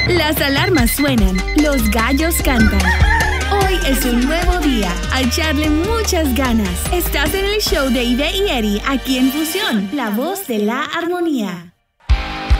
Las alarmas suenan, los gallos cantan. Hoy es un nuevo día, a echarle muchas ganas. Estás en el show de Ibe y Eri, aquí en Fusión, la voz de la armonía.